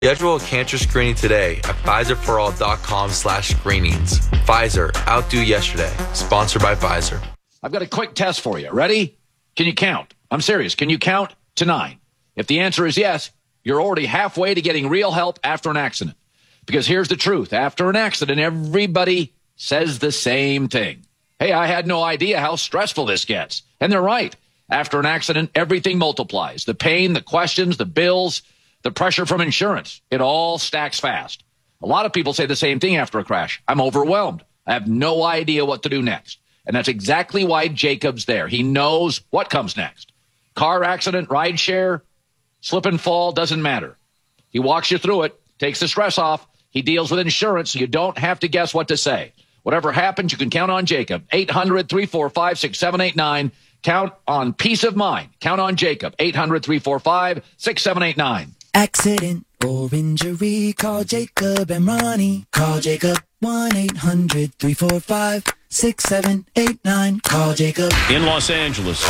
Schedule a cancer screening today at PfizerForAll.com/screenings. Pfizer, outdo yesterday. Sponsored by Pfizer. I've got a quick test for you. Ready? Can you count? I'm serious. Can you count to 9? If the answer is yes, you're already halfway to getting real help after an accident. Because here's the truth. After an accident, everybody says the same thing. Hey, I had no idea how stressful this gets. And they're right. After an accident, everything multiplies. The pain, the questions, the bills, the pressure from insurance. It all stacks fast. A lot of people say the same thing after a crash. I'm overwhelmed. I have no idea what to do next. And that's exactly why Jacob's there. He knows what comes next. Car accident, ride share, slip and fall, doesn't matter. He walks you through it, takes the stress off. He deals with insurance, so you don't have to guess what to say. Whatever happens, you can count on Jacob. 800-345-6789. Count on peace of mind. Count on Jacob. 800-345-6789. Accident or injury, call Jacob and Ronnie. Call Jacob 1-800-345-6789. Call Jacob. In Los Angeles.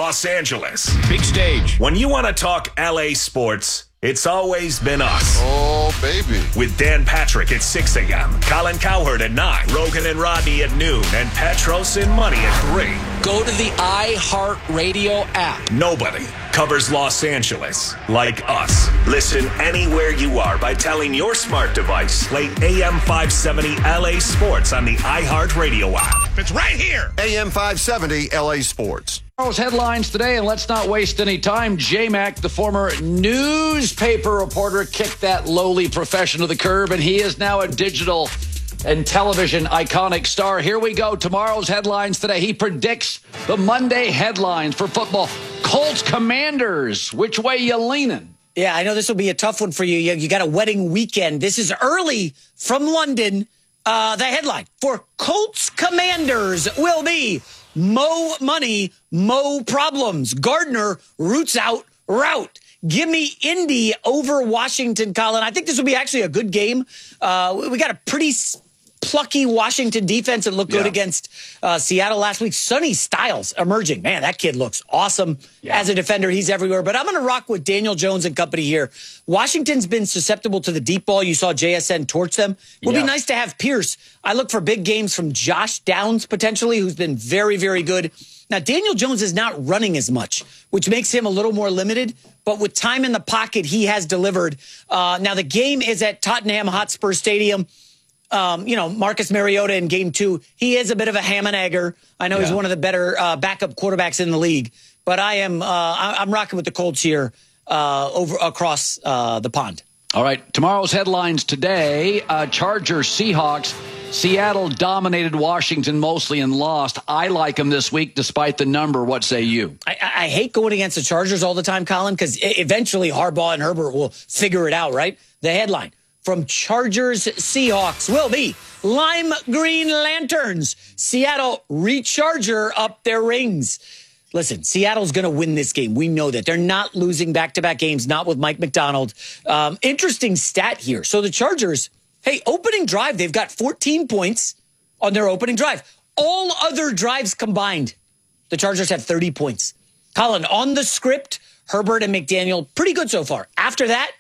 Big stage. When you want to talk LA sports, it's always been us. Oh, baby. With Dan Patrick at 6 a.m., Colin Cowherd at 9, Rogan and Rodney at noon, and Petros and Money at 3. Go to the iHeartRadio app. Nobody covers Los Angeles like us. Listen anywhere you are by telling your smart device, Slate AM 570 LA Sports on the iHeartRadio app. It's right here. AM 570 LA Sports. Tomorrow's headlines today, and let's not waste any time. J-Mac, the former newspaper reporter, kicked that lowly profession to the curb, and he is now a digital and television iconic star. Here we go. Tomorrow's headlines today. He predicts the Monday headlines for football. Colts Commanders. Which way you leaning? Yeah, I know this will be a tough one for you. You got a wedding weekend. This is early from London. The headline for Colts Commanders will be Mo Money, Mo Problems. Gardner roots out route. Give me Indy over Washington, Colin. I think this will be actually a good game. We got a pretty plucky Washington defense that looked good against Seattle last week. Sonny Styles emerging. Man, that kid looks awesome as a defender. He's everywhere. But I'm going to rock with Daniel Jones and company here. Washington's been susceptible to the deep ball. You saw JSN torch them. It would be nice to have Pierce. I look for big games from Josh Downs, potentially, who's been very, very good. Now, Daniel Jones is not running as much, which makes him a little more limited. But with time in the pocket, he has delivered. Now, the game is at Tottenham Hotspur Stadium. Marcus Mariota in game 2, he is a bit of a ham and egger. I know he's one of the better backup quarterbacks in the league, but I'm rocking with the Colts here over across the pond. All right. Tomorrow's headlines today, Chargers, Seahawks. Seattle dominated Washington mostly and lost. I like them this week despite the number. What say you? I hate going against the Chargers all the time, Colin, because eventually Harbaugh and Herbert will figure it out, right? The headline from Chargers Seahawks will be Lime Green Lanterns. Seattle recharger up their rings. Listen, Seattle's going to win this game. We know that. They're not losing back-to-back games, not with Mike McDonald. Interesting stat here. So the Chargers, opening drive, they've got 14 points on their opening drive. All other drives combined, the Chargers have 30 points. Colin, on the script, Herbert and McDaniel, pretty good so far. After that,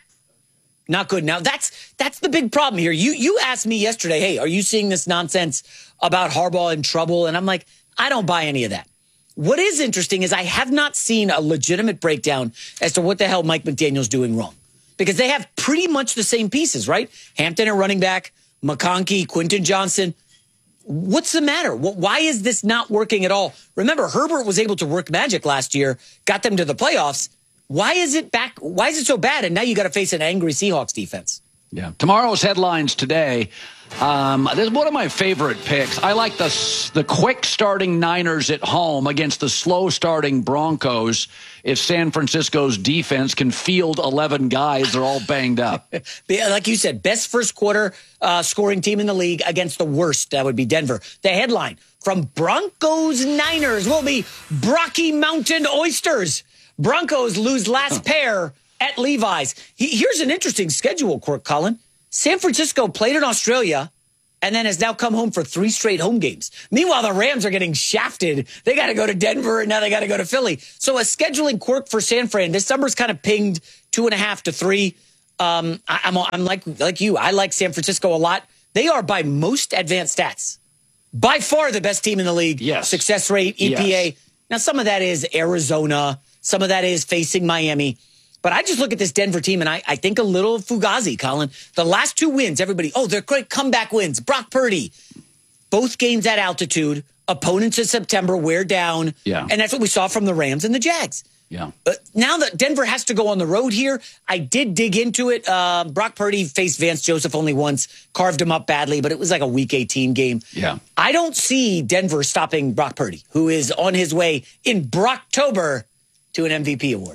not good. Now, that's the big problem here. You asked me yesterday, hey, are you seeing this nonsense about Harbaugh in trouble? And I'm like, I don't buy any of that. What is interesting is I have not seen a legitimate breakdown as to what the hell Mike McDaniel's doing wrong. Because they have pretty much the same pieces, right? Hampton at running back, McConkey, Quentin Johnson. What's the matter? Why is this not working at all? Remember, Herbert was able to work magic last year, got them to the playoffs. Why is it back? Why is it so bad? And now you got to face an angry Seahawks defense. Yeah. Tomorrow's headlines today. This is one of my favorite picks. I like the quick starting Niners at home against the slow starting Broncos. If San Francisco's defense can field 11 guys, they're all banged up. Like you said, best first quarter scoring team in the league against the worst. That would be Denver. The headline from Broncos Niners will be Brocky Mountain Oysters. Broncos lose last pair at Levi's. Here's an interesting schedule quirk, Colin. San Francisco played in Australia and then has now come home for 3 straight home games. Meanwhile, the Rams are getting shafted. They got to go to Denver, and now they got to go to Philly. So a scheduling quirk for San Fran. This number's kind of pinged 2.5 to 3. I'm like you. I like San Francisco a lot. They are by most advanced stats, by far the best team in the league. Yes. Success rate, EPA. Yes. Now, some of that is Arizona. Some of that is facing Miami. But I just look at this Denver team, and I think a little Fugazi, Colin. The last 2 wins, everybody, they're great comeback wins. Brock Purdy. Both games at altitude. Opponents in September wear down. Yeah. And that's what we saw from the Rams and the Jags. Yeah. But now that Denver has to go on the road here, I did dig into it. Brock Purdy faced Vance Joseph only once, carved him up badly, but it was like a Week 18 game. Yeah. I don't see Denver stopping Brock Purdy, who is on his way in Brocktober to an MVP award.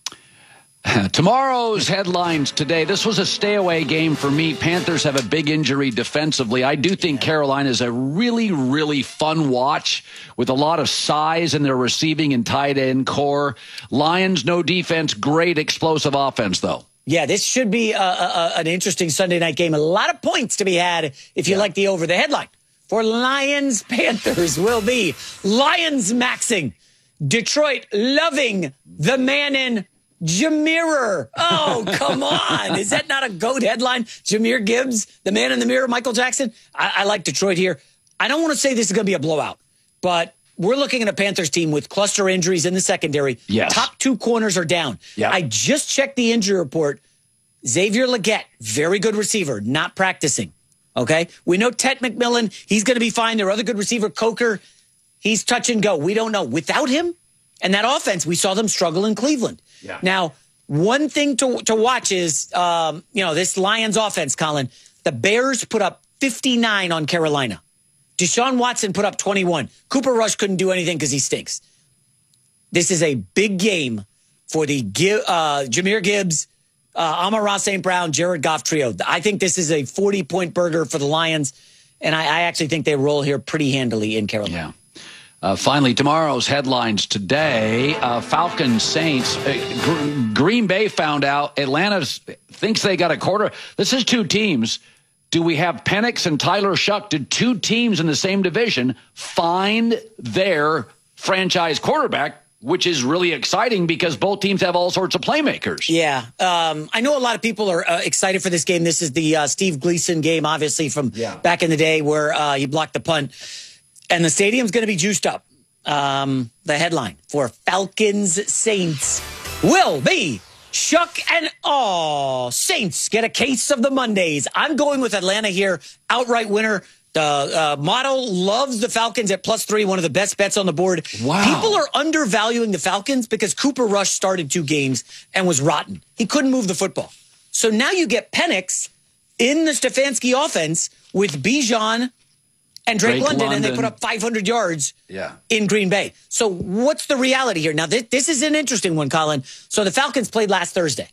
Tomorrow's headlines today. This was a stay-away game for me. Panthers have a big injury defensively. I do think Carolina is a really, really fun watch with a lot of size in their receiving and tight end core. Lions, no defense, great explosive offense, though. Yeah, this should be an interesting Sunday night game. A lot of points to be had if you like the over. The headline for Lions-Panthers will be Lions maxing. Detroit loving the man in Jameer. Oh, come on. Is that not a GOAT headline? Jahmyr Gibbs, the man in the mirror, Michael Jackson. I like Detroit here. I don't want to say this is going to be a blowout, but we're looking at a Panthers team with cluster injuries in the secondary. Yes. Top 2 corners are down. Yep. I just checked the injury report. Xavier Legette, very good receiver, not practicing. Okay? We know Ted McMillan, he's going to be fine. Their other good receiver, Coker, he's touch and go. We don't know. Without him and that offense, we saw them struggle in Cleveland. Yeah. Now, one thing to watch is, this Lions offense, Colin. The Bears put up 59 on Carolina. Deshaun Watson put up 21. Cooper Rush couldn't do anything because he stinks. This is a big game for the Jahmyr Gibbs, Amon-Ra St. Brown, Jared Goff trio. I think this is a 40-point burger for the Lions, and I actually think they roll here pretty handily in Carolina. Yeah. Finally, tomorrow's headlines today, Falcons Saints. Green Bay found out Atlanta thinks they got a quarter. This is 2 teams. Do we have Penix and Tyler Shuck? Did 2 teams in the same division find their franchise quarterback, which is really exciting because both teams have all sorts of playmakers. Yeah. I know a lot of people are excited for this game. This is the Steve Gleason game, obviously, from back in the day where he blocked the punt. And the stadium's going to be juiced up. The headline for Falcons Saints will be Shuck and Saints get a case of the Mondays. I'm going with Atlanta here. Outright winner. The model loves the Falcons at +3, one of the best bets on the board. Wow. People are undervaluing the Falcons because Cooper Rush started 2 games and was rotten. He couldn't move the football. So now you get Penix in the Stefanski offense with Bijan and Drake London, and they put up 500 yards in Green Bay. So what's the reality here? Now, this is an interesting one, Colin. So the Falcons played last Thursday.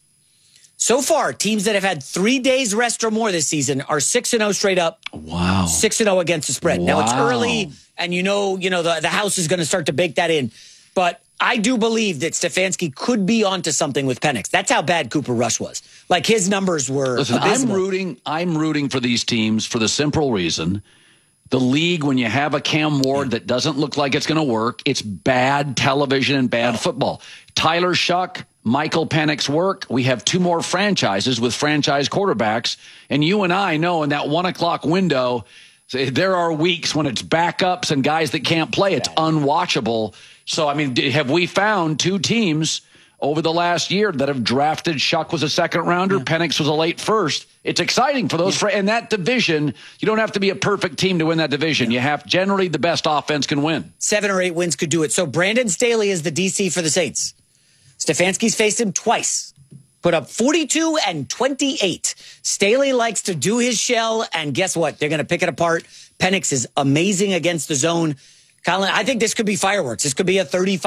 So far, teams that have had 3 days rest or more this season are 6-0 straight up. Wow. 6-0 against the spread. Wow. Now, it's early, and the house is going to start to bake that in. But I do believe that Stefanski could be onto something with Penix. That's how bad Cooper Rush was. Like, his numbers were abysmal. I'm rooting for these teams for the simple reason the league, when you have a Cam Ward that doesn't look like it's going to work, it's bad television and bad football. Tyler Shuck, Michael Penix work. We have 2 more franchises with franchise quarterbacks. And you and I know in that 1 o'clock window, there are weeks when it's backups and guys that can't play. It's unwatchable. So, I mean, have we found 2 teams over the last year that have drafted? Shuck was a 2nd rounder. Penix was a late 1st. It's exciting for those. In that division, you don't have to be a perfect team to win that division. You have generally the best offense can win. 7 or 8 wins could do it. So Brandon Staley is the DC for the Saints. Stefanski's faced him twice. Put up 42 and 28. Staley likes to do his shell, and guess what? They're going to pick it apart. Penix is amazing against the zone. Colin, I think this could be fireworks. This could be a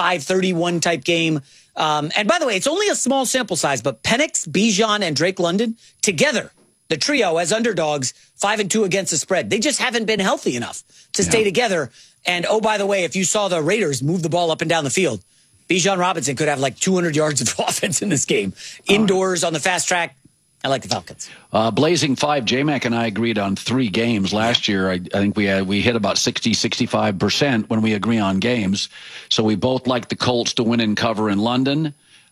35-31 type game. And by the way, it's only a small sample size, but Penix, Bijan, and Drake London together, the trio as underdogs, 5-2 against the spread. They just haven't been healthy enough to stay together. And oh, by the way, if you saw the Raiders move the ball up and down the field, Bijan Robinson could have like 200 yards of offense in this game. Indoors on the fast track. I like the Falcons. Blazing 5, J-Mac and I agreed on 3 games last year. I think we hit about 60-65% when we agree on games. So we both like the Colts to win and cover in London.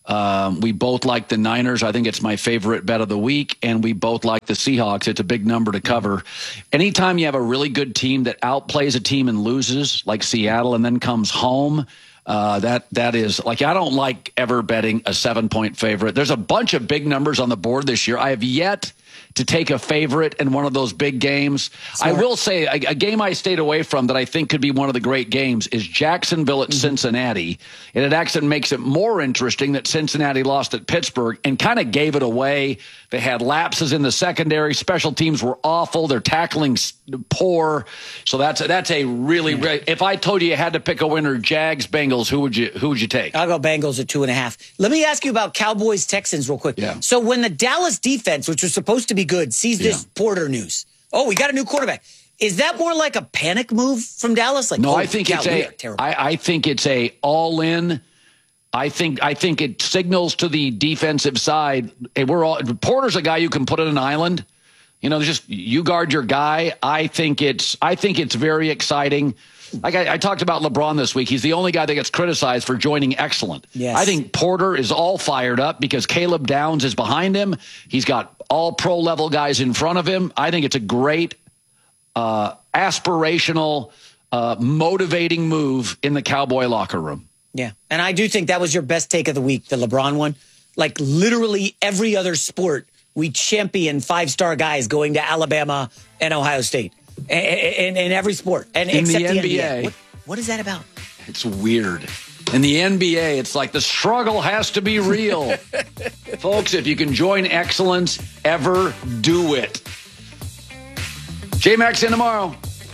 We both like the Niners. I think it's my favorite bet of the week. And we both like the Seahawks. It's a big number to cover. Anytime you have a really good team that outplays a team and loses, like Seattle, and then comes home, that is like, I don't like ever betting a 7-point favorite. There's a bunch of big numbers on the board this year. I have yet to take a favorite in one of those big games. Smart. I will say a game I stayed away from that I think could be one of the great games is Jacksonville at Cincinnati. And it actually makes it more interesting that Cincinnati lost at Pittsburgh and kind of gave it away. They had lapses in the secondary. Special teams were awful. Their tackling poor. So that's a really, if I told you had to pick a winner, Jags, Bengals, who would you take? I'll go Bengals at 2.5. Let me ask you about Cowboys, Texans real quick. Yeah. So when the Dallas defense, which was supposed to be good, sees this Porter news. Oh, we got a new quarterback. Is that more like a panic move from Dallas? Like, no, I think it's I think it's a all in. I think it signals to the defensive side. Hey, Porter's a guy you can put on an island. You know, just you guard your guy. I think it's very exciting. Like I talked about LeBron this week. He's the only guy that gets criticized for joining excellent. Yes. I think Porter is all fired up because Caleb Downs is behind him. He's got all pro level guys in front of him. I think it's a great aspirational, motivating move in the Cowboy locker room. Yeah. And I do think that was your best take of the week, the LeBron one. Like literally every other sport, we champion 5-star guys going to Alabama and Ohio State. In every sport. And in except the NBA. What is that about? It's weird. In the NBA, it's like the struggle has to be real. Folks, if you can join excellence, ever do it. J-Max in tomorrow.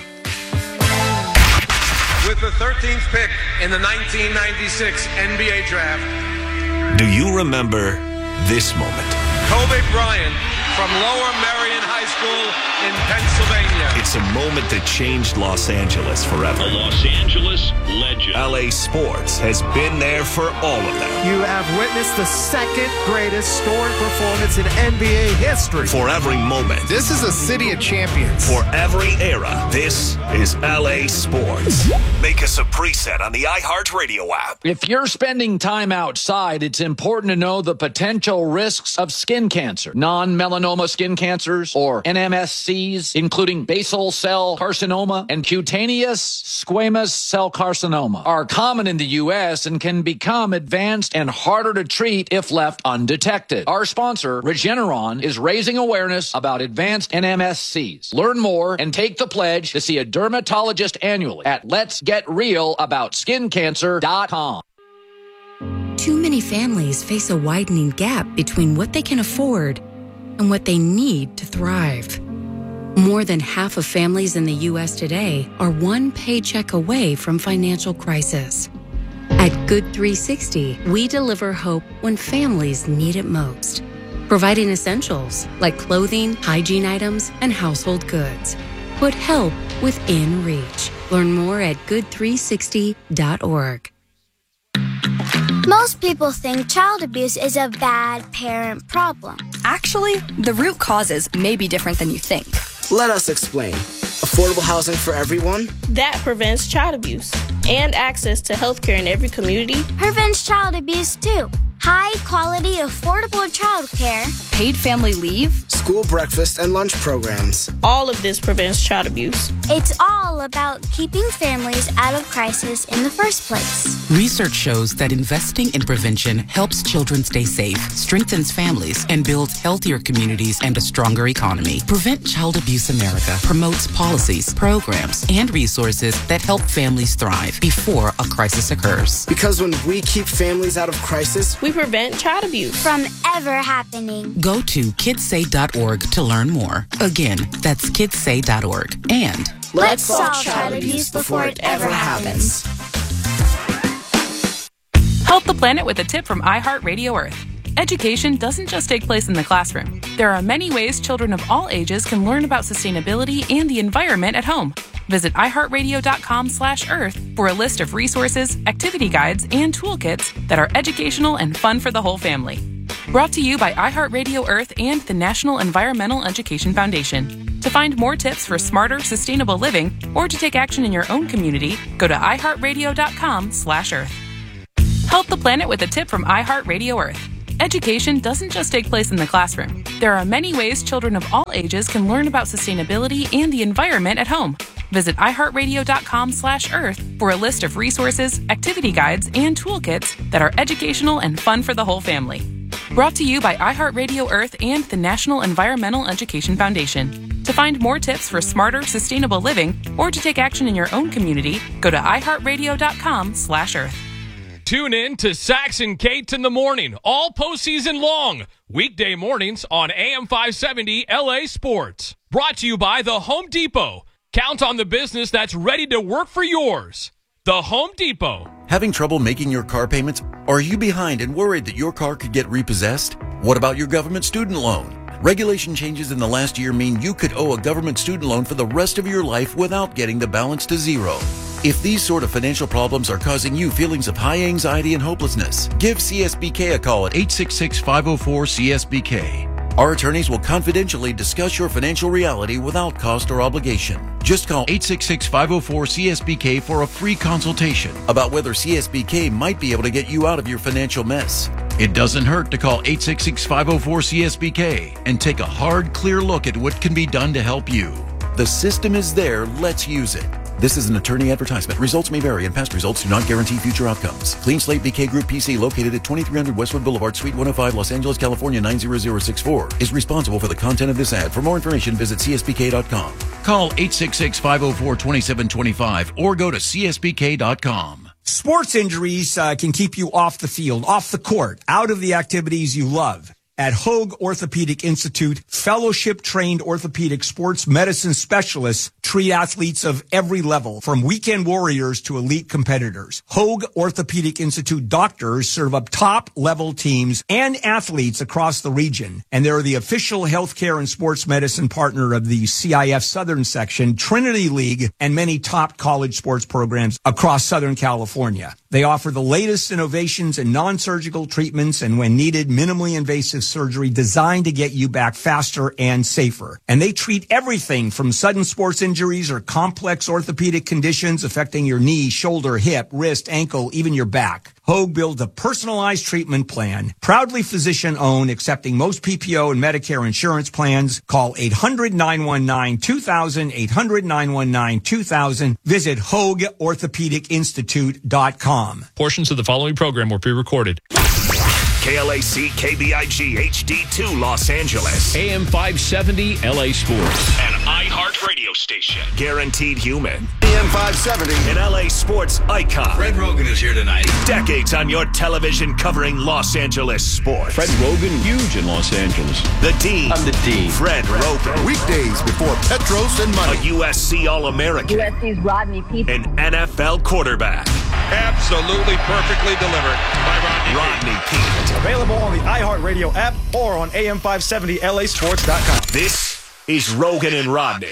With the 13th pick in the 1996 NBA draft. Do you remember this moment? Kobe Bryant from Lower Merion High School in Pennsylvania. It's a moment that changed Los Angeles forever. A Los Angeles legend. LA Sports has been there for all of them. You have witnessed the second greatest scoring performance in NBA history. For every moment. This is a city of champions. For every era. This is LA Sports. Make us a preset on the iHeartRadio app. If you're spending time outside, it's important to know the potential risks of skin cancer. Non-melanoma skin cancers, or NMSCs, including basal cell carcinoma and cutaneous squamous cell carcinoma, are common in the U.S. and can become advanced and harder to treat if left undetected. Our sponsor, Regeneron, is raising awareness about advanced NMSCs. Learn more and take the pledge to see a dermatologist annually at letsgetrealaboutskincancer.com. Too many families face a widening gap between what they can afford and what they need to thrive. More than half of families in the U.S. today are one paycheck away from financial crisis. At Good 360, we deliver hope when families need it most, providing essentials like clothing, hygiene items, and household goods. Put help within reach. Learn more at good360.org. Most people think child abuse is a bad parent problem. Actually, the root causes may be different than you think. Let us explain. Affordable housing for everyone? That prevents child abuse. And access to health care in every community. Prevents child abuse, too. High-quality, affordable child care. Paid family leave. School breakfast and lunch programs. All of this prevents child abuse. It's all about keeping families out of crisis in the first place. Research shows that investing in prevention helps children stay safe, strengthens families, and builds healthier communities and a stronger economy. Prevent Child Abuse America promotes policies, programs, and resources that help families thrive before a crisis occurs. Because when we keep families out of crisis, we prevent child abuse from ever happening. Go to kidssay.org to learn more. Again, that's kidssay.org. And let's solve child abuse before it ever happens. Help the planet with a tip from iHeartRadio Earth. Education doesn't just take place in the classroom. There are many ways children of all ages can learn about sustainability and the environment at home. Visit iHeartRadio.com/Earth for a list of resources, activity guides, and toolkits that are educational and fun for the whole family. Brought to you by iHeartRadio Earth and the National Environmental Education Foundation. To find more tips for smarter, sustainable living, or to take action in your own community, go to iHeartRadio.com/Earth. Help the planet with a tip from iHeartRadio Earth. Education doesn't just take place in the classroom. There are many ways children of all ages can learn about sustainability and the environment at home. Visit iHeartRadio.com/Earth for a list of resources, activity guides, and toolkits that are educational and fun for the whole family. Brought to you by iHeartRadio Earth and the National Environmental Education Foundation. To find more tips for smarter, sustainable living, or to take action in your own community, go to iHeartRadio.com/Earth. Tune in to Sax and Kate in the morning, all postseason long. Weekday mornings on AM 570 LA Sports. Brought to you by the Home Depot. Count on the business that's ready to work for yours. The Home Depot. Having trouble making your car payments? Are you behind and worried that your car could get repossessed? What about your government student loan? Regulation changes in the last year mean you could owe a government student loan for the rest of your life without getting the balance to zero. If these sort of financial problems are causing you feelings of high anxiety and hopelessness, give CSBK a call at 866-504-CSBK. Our attorneys will confidentially discuss your financial reality without cost or obligation. Just call 866-504-CSBK for a free consultation about whether CSBK might be able to get you out of your financial mess. It doesn't hurt to call 866-504-CSBK and take a hard, clear look at what can be done to help you. The system is there. Let's use it. This is an attorney advertisement. Results may vary, and past results do not guarantee future outcomes. Clean Slate BK Group PC, located at 2300 Westwood Boulevard, Suite 105, Los Angeles, California 90064, is responsible for the content of this ad. For more information, visit csbk.com. Call 866-504-2725 or go to csbk.com. Sports injuries can keep you off the field, off the court, out of the activities you love. At Hoag Orthopedic Institute, fellowship-trained orthopedic sports medicine specialists treat athletes of every level, from weekend warriors to elite competitors. Hoag Orthopedic Institute doctors serve up top-level teams and athletes across the region, and they're the official healthcare and sports medicine partner of the CIF Southern Section, Trinity League, and many top college sports programs across Southern California. They offer the latest innovations in non-surgical treatments and, when needed, minimally invasive surgery designed to get you back faster and safer. And they treat everything from sudden sports injuries or complex orthopedic conditions affecting your knee, shoulder, hip, wrist, ankle, even your back. Hoag builds a personalized treatment plan, proudly physician-owned, accepting most PPO and Medicare insurance plans. Call 800-919-2000, 800-919-2000. Visit HoagOrthopedicInstitute.com. Portions of the following program were pre-recorded. KLAC KBIG HD2 Los Angeles. AM 570 LA Sports. An iHeart radio station. Guaranteed human. AM 570. An LA sports icon. Fred Rogan is here tonight. Decades on your television covering Los Angeles sports. Fred Rogan, huge in Los Angeles. The Dean. I'm the Dean. Fred Rogan. Weekdays before Petros and Money. A USC All-American. USC's Rodney Peete. An NFL quarterback. Absolutely perfectly delivered by Rodney Peete. Available on the iHeartRadio app or on AM570LAsports.com. This is Rogan and Rodney.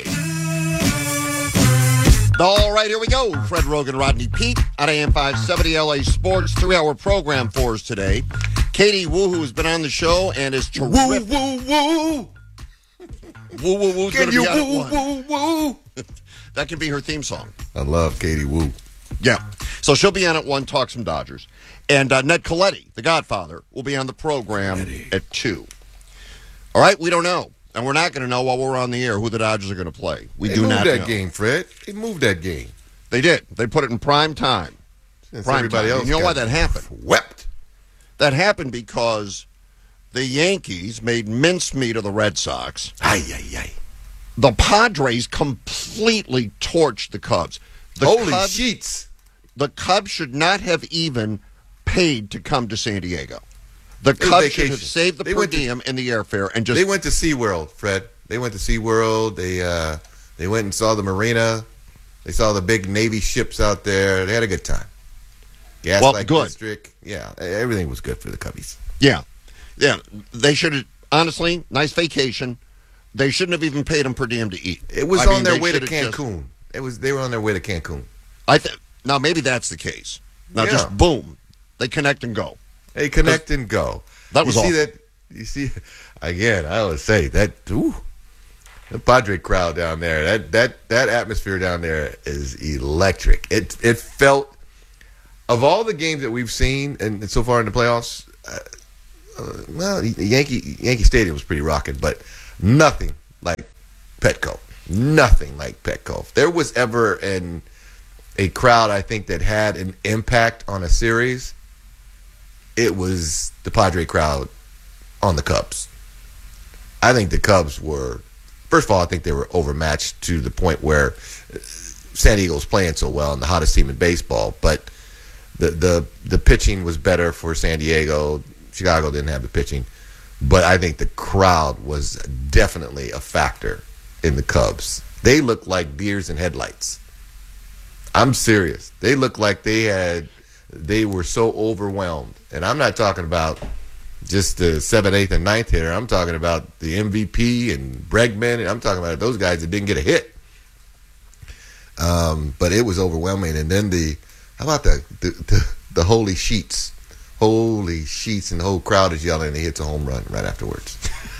All right, here we go. Fred Rogan, Rodney Peete on AM 570 LA Sports. 3-hour program for us today. Katie Woo, who has been on the show and is terrific. Woo, woo, woo. Woo, woo, woo's going to be woo, woo, woo. That can be her theme song. I love Katie Woo. Yeah. So she'll be on at 1, talk some Dodgers. And Ned Colletti, the Godfather, will be on the program at 2. All right, we don't know. And we're not going to know while we're on the air who the Dodgers are going to play. We do not know. They moved that game, Fred. They moved that game. They did. They put it in prime time. Since everybody else and you know why that happened? Wept. That happened because the Yankees made mincemeat of the Red Sox. The Padres completely torched the Cubs. Holy sheets. The Cubs should not have even paid to come to San Diego. The Cubs should have saved the per diem and the airfare and just... They went to SeaWorld, Fred. They went to SeaWorld. They went and saw the marina. They saw the big Navy ships out there. They had a good time. Gaslight District. Yeah, everything was good for the Cubbies. Yeah. Yeah, they should have... Honestly, nice vacation. They shouldn't have even paid them per diem to eat. It was on their way to Cancun. They were on their way to Cancun. Now, maybe that's the case. Now, just boom. They connect and go. They connect and go. That was all. You see, again, I always say that, the Padre crowd down there, that atmosphere down there is electric. It felt of all the games that we've seen and so far in the playoffs, Yankee Stadium was pretty rocking, but nothing like Petco. Nothing like Petco. If there was ever a crowd, I think, that had an impact on a series, it was the Padre crowd on the Cubs. I think the Cubs were, first of all, I think they were overmatched to the point where San Diego was playing so well and the hottest team in baseball, but the pitching was better for San Diego. Chicago didn't have the pitching, but I think the crowd was definitely a factor in the Cubs. They looked like deers in headlights. I'm serious. They looked like they were so overwhelmed. And I'm not talking about just the 7th, 8th, and 9th hitter. I'm talking about the MVP and Bregman, and I'm talking about those guys that didn't get a hit. But it was overwhelming. And then how about the holy sheets? Holy sheets, and the whole crowd is yelling, and he hits a home run right afterwards.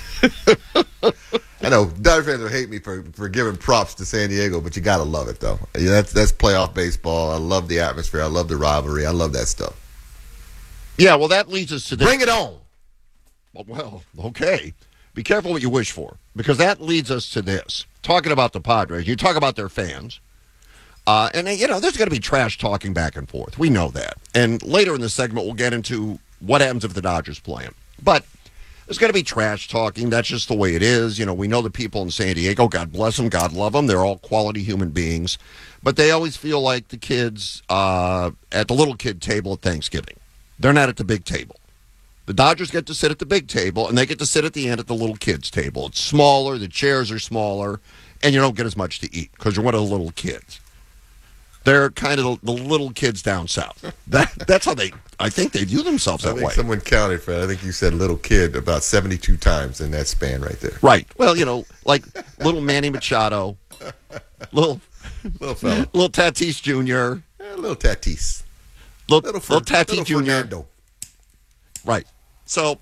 I know Dodger fans will hate me for giving props to San Diego, but you got to love it, though. That's playoff baseball. I love the atmosphere. I love the rivalry. I love that stuff. Yeah, well, that leads us to this. Bring it on. Well, okay. Be careful what you wish for, because that leads us to this. Talking about the Padres, you talk about their fans. And, there's going to be trash talking back and forth. We know that. And later in the segment, we'll get into what happens if the Dodgers play them. But there's going to be trash talking. That's just the way it is. We know the people in San Diego, God bless them, God love them. They're all quality human beings. But they always feel like the kids at the little kid table at Thanksgiving. They're not at the big table. The Dodgers get to sit at the big table, and they get to sit at the end at the little kids table. It's smaller, the chairs are smaller, and you don't get as much to eat because you're one of the little kids. They're kind of the little kids down south. That's how I think they view themselves that way. Someone counted, Fred. I think you said little kid about 72 times in that span right there. Right. Well, like little Manny Machado, little fella. Little Tatis Jr. Little Tatis. Little Tatis Jr. Fernando. Right. So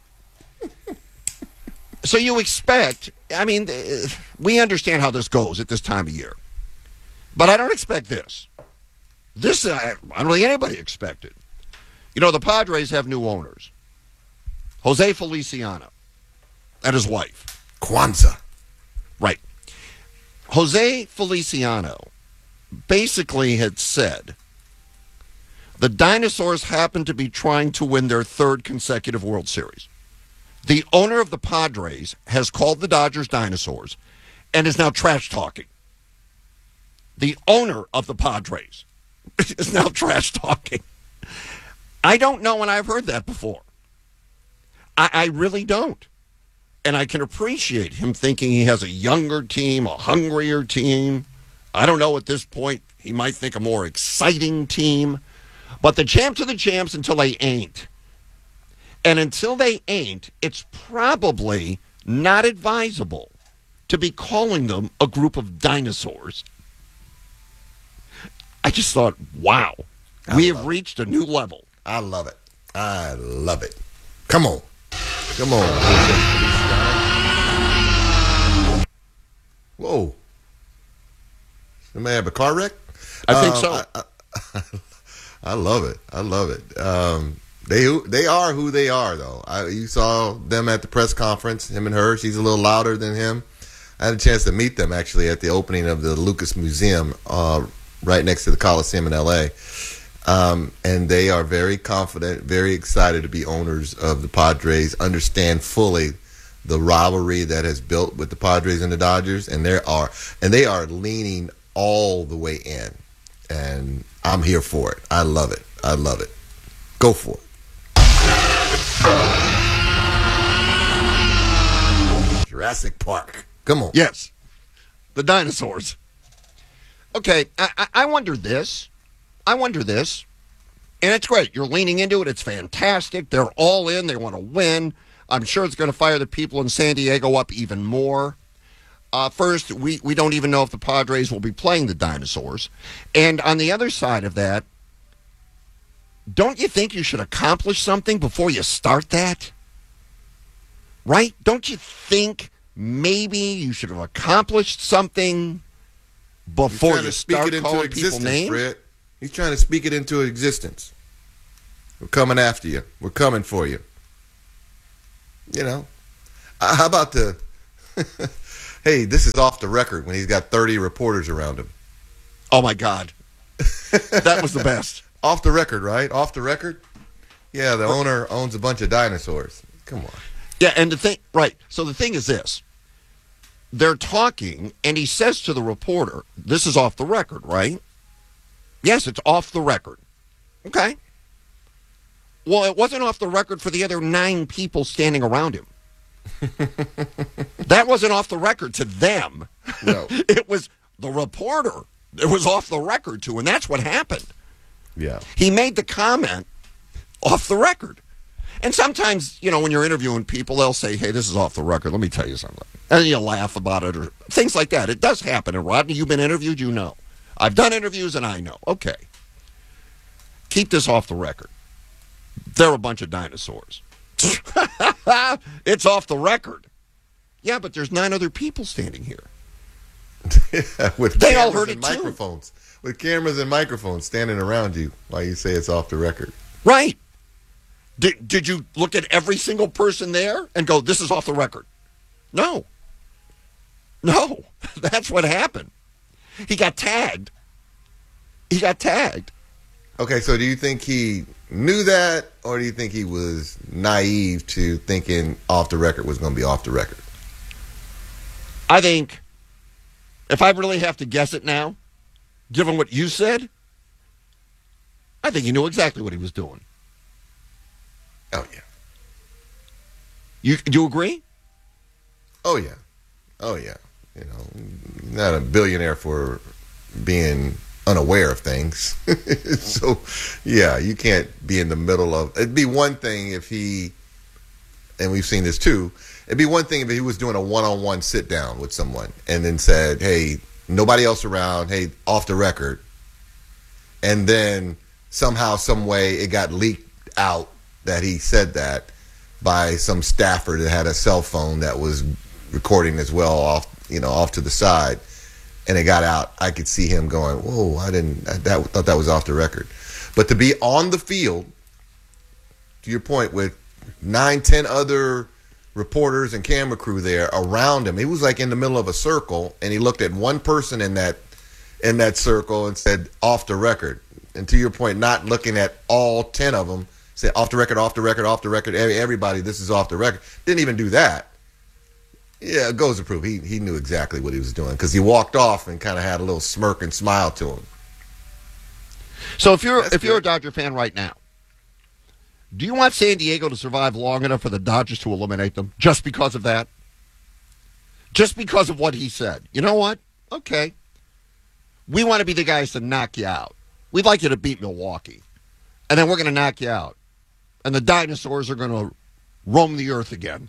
you expect, we understand how this goes at this time of year. But I don't expect this. This, I don't think anybody expected. The Padres have new owners. Jose Feliciano and his wife. Kwanzaa. Right. Jose Feliciano basically had said the Dinosaurs happen to be trying to win their 3rd consecutive World Series. The owner of the Padres has called the Dodgers Dinosaurs and is now trash talking. The owner of the Padres is now trash talking. I don't know, and I've heard that before. I really don't. And I can appreciate him thinking he has a younger team, a hungrier team. I don't know, at this point, he might think a more exciting team. But the champs are the champs until they ain't. And until they ain't, it's probably not advisable to be calling them a group of dinosaurs. I just thought, wow, we have reached a new level. I love it. I love it. Come on. Come on. Whoa. Somebody have a car wreck? I think so. I love it. I love it. They are who they are, though. You saw them at the press conference, him and her. She's a little louder than him. I had a chance to meet them, actually, at the opening of the Lucas Museum right next to the Coliseum in L.A., and they are very confident, very excited to be owners of the Padres, understand fully the rivalry that has built with the Padres and the Dodgers, and they are leaning all the way in. And I'm here for it. I love it. I love it. Go for it. Jurassic Park. Come on. Yes. The dinosaurs. Okay, I wonder this. And it's great. You're leaning into it. It's fantastic. They're all in. They want to win. I'm sure it's going to fire the people in San Diego up even more. First, we don't even know if the Padres will be playing the Dinosaurs. And on the other side of that, don't you think you should accomplish something before you start that? Right? Don't you think maybe you should have accomplished something before you start calling people names? Fred. He's trying to speak it into existence. We're coming after you. We're coming for you. You know, how about the, hey, this is off the record when he's got 30 reporters around him. Oh, my God. That was the best. Off the record, right? Off the record? Yeah, the owner owns a bunch of dinosaurs. Come on. Yeah, and the thing, right. So the thing is this. They're talking, and he says to the reporter, this is off the record, right? Yes, it's off the record. Okay. Well, it wasn't off the record for the other 9 people standing around him. That wasn't off the record to them. No. It was the reporter it was off the record to, and that's what happened. Yeah. He made the comment off the record. And sometimes, you know, when you're interviewing people, they'll say, hey, this is off the record. Let me tell you something. And you laugh about it or things like that. It does happen. And Rodney, you've been interviewed, you know. I've done interviews and I know. Okay. Keep this off the record. They're a bunch of dinosaurs. It's off the record. Yeah, but there's 9 other people standing here. Yeah, with they all cameras heard and it microphones. With cameras and microphones standing around you while you say it's off the record. Right. Did you look at every single person there and go, this is off the record? No. No. That's what happened. He got tagged. Okay, so do you think he knew that, or do you think he was naive to thinking off the record was going to be off the record? I think, if I really have to guess it now, given what you said, I think he knew exactly what he was doing. Oh, yeah. You agree? Oh, yeah. Oh, yeah. You know, not a billionaire for being unaware of things. So, yeah, you can't be in the middle of... It'd be one thing if he, and we've seen this too, it'd be one thing if he was doing a one-on-one sit-down with someone and then said, hey, nobody else around, hey, off the record. And then somehow, some way, it got leaked out that he said that by some staffer that had a cell phone that was recording as well off to the side, and it got out. I could see him going, whoa, I thought that was off the record. But to be on the field, to your point, with 9-10 other reporters and camera crew there around him, he was like in the middle of a circle, and he looked at one person in that circle and said off the record. And to your point, not looking at all 10 of them, say off the record, off the record, off the record, everybody, this is off the record. Didn't even do that. Yeah, it goes to prove he knew exactly what he was doing, because he walked off and kind of had a little smirk and smile to him. So if you're a Dodger fan right now, do you want San Diego to survive long enough for the Dodgers to eliminate them just because of that? Just because of what he said? You know what? Okay. We want to be the guys to knock you out. We'd like you to beat Milwaukee. And then we're going to knock you out. And the dinosaurs are going to roam the earth again.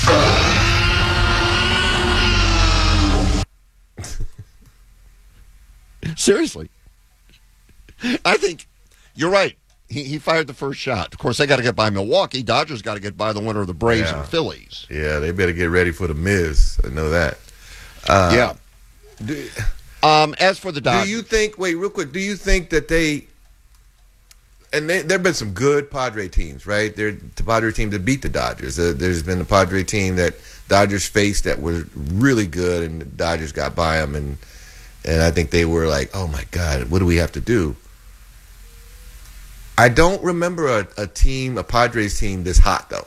Seriously. I think you're right. He fired the first shot. Of course, they got to get by Milwaukee. Dodgers got to get by the winner of the Braves and Phillies. Yeah, they better get ready for the Miz. I know that. Yeah. As for the Dodgers. Do you think, wait, real quick, do you think that there have been some good Padre teams, right? The Padre team that beat the Dodgers. There's been the Padre team that Dodgers faced that was really good, and the Dodgers got by them, and I think they were like, oh, my God, what do we have to do? I don't remember a Padres team this hot, though,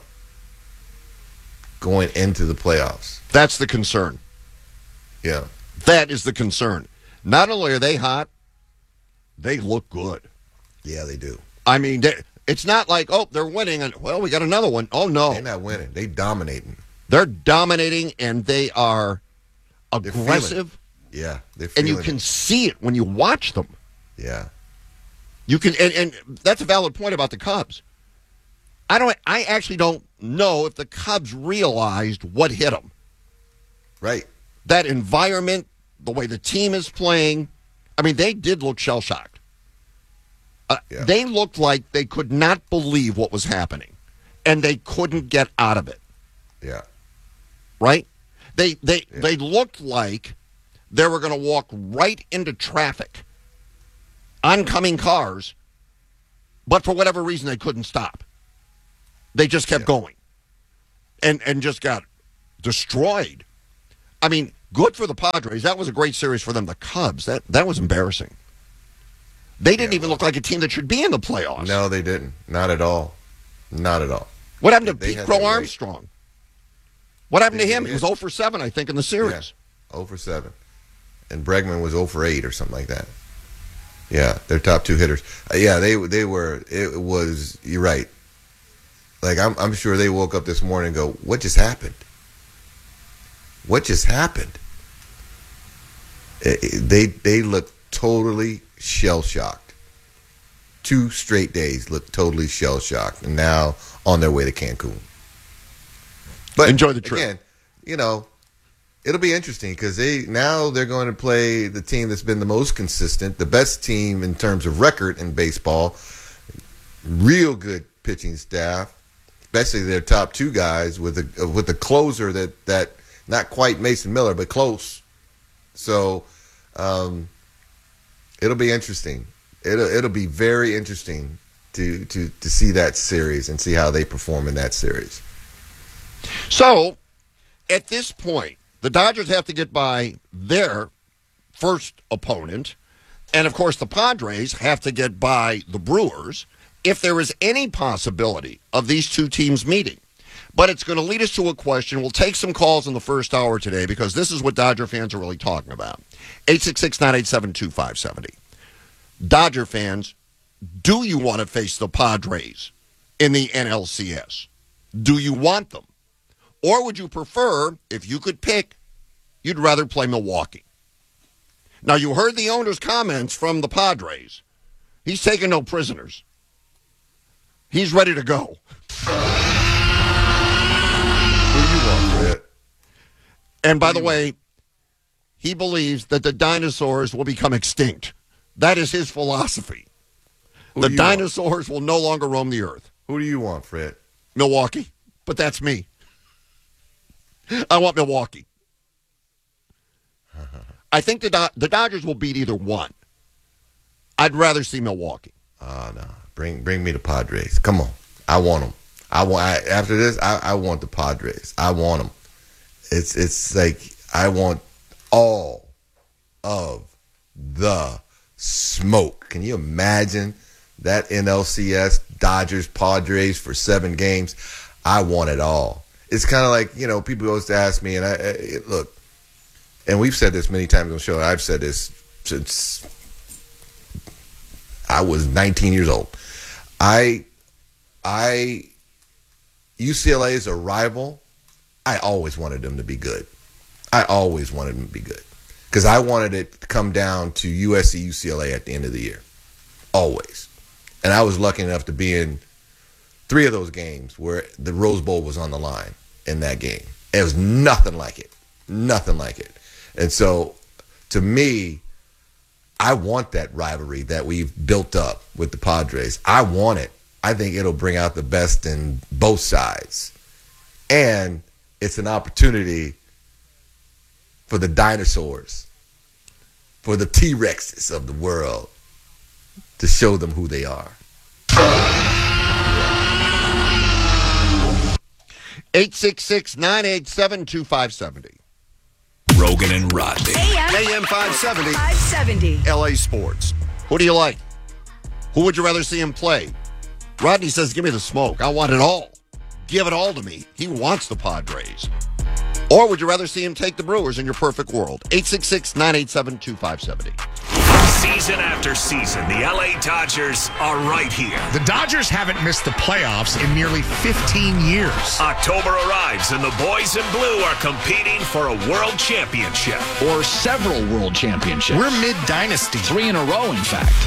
going into the playoffs. That's the concern. Yeah. That is the concern. Not only are they hot, they look good. Yeah, they do. I mean, it's not like, oh, they're winning, and, well, we got another one. Oh, no. They're not winning. They're dominating. They're dominating, and they are aggressive. Yeah, and you can see it when you watch them. Yeah. You can, and that's a valid point about the Cubs. I actually don't know if the Cubs realized what hit them. Right. That environment, the way the team is playing. I mean, they did look shell-shocked. They looked like they could not believe what was happening, and they couldn't get out of it. Yeah. Right? They looked like they were going to walk right into traffic, oncoming cars, But for whatever reason, they couldn't stop. They just kept going. And just got destroyed. I mean, good for the Padres. That was a great series for them. The Cubs, that was embarrassing. They didn't even look like a team that should be in the playoffs. No, they didn't. Not at all. Not at all. What happened to Pete Crow Armstrong? What happened to him? He was 0 for 7, I think, in the series. Yeah, 0 for 7. And Bregman was 0 for 8 or something like that. Yeah, their top 2 hitters. They were. It was. You're right. Like I'm sure they woke up this morning and go, "What just happened? What just happened?" They looked totally shell-shocked. 2 straight days looked totally shell-shocked, and now on their way to Cancun. But enjoy the trip. Again, it'll be interesting because they're going to play the team that's been the most consistent, the best team in terms of record in baseball. Real good pitching staff, especially their top 2 guys with a closer that not quite Mason Miller, but close. So it'll be interesting. It'll be very interesting to see that series and see how they perform in that series. So, at this point, the Dodgers have to get by their first opponent, and of course the Padres have to get by the Brewers if there is any possibility of these 2 teams meeting. But it's going to lead us to a question. We'll take some calls in the first hour today because this is what Dodger fans are really talking about. 866-987-2570. Dodger fans, do you want to face the Padres in the NLCS? Do you want them? Or would you prefer, if you could pick, you'd rather play Milwaukee? Now, you heard the owner's comments from the Padres. He's taking no prisoners. He's ready to go. And by the way, he believes that the dinosaurs will become extinct. That is his philosophy. The dinosaurs will no longer roam the earth. Who do you want, Fred? Milwaukee. But that's me. I want Milwaukee. I think the Dodgers will beat either one. I'd rather see Milwaukee. No. Bring me the Padres. Come on. I want them. After this, I want the Padres. I want them. It's like I want all of the smoke. Can you imagine that NLCS Dodgers Padres for 7 games? I want it all. It's kind of like, people always ask me, and I look, and we've said this many times on the show. I've said this since I was 19 years old. UCLA is a rival. I always wanted them to be good. I always wanted them to be good because I wanted it to come down to USC UCLA at the end of the year, always. And I was lucky enough to be in 3 of those games where the Rose Bowl was on the line in that game. It was nothing like it. Nothing like it. And so, to me, I want that rivalry that we've built up with the Padres. I want it. I think it'll bring out the best in both sides. And it's an opportunity for the dinosaurs, for the T-Rexes of the world, to show them who they are. 866-987-2570. Rogan and Rodney. AM 570. LA Sports. Who do you like? Who would you rather see him play? Rodney says, give me the smoke. I want it all. Give it all to me. He wants the Padres. Or would you rather see him take the Brewers in your perfect world? 866-987-2570. Season after season, the LA Dodgers are right here. The Dodgers haven't missed the playoffs in nearly 15 years. October arrives and the boys in blue are competing for a world championship. Or several world championships. We're mid-dynasty. 3 in a row, in fact.